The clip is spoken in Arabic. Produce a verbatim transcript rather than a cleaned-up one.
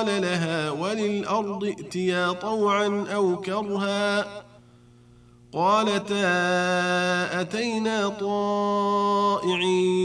قال لها وللأرض ائتيا طوعا أو كرها قالتا أتينا طائعين